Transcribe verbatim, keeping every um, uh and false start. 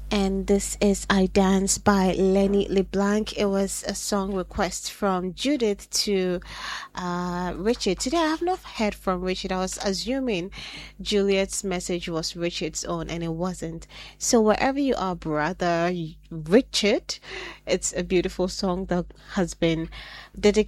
And this is I Dance by Lenny LeBlanc. It was a song request from Judith to uh, Richard. Today I have not heard from Richard. I was assuming Juliet's message was Richard's own, and it wasn't. So wherever you are, brother Richard, it's a beautiful song that has been dedicated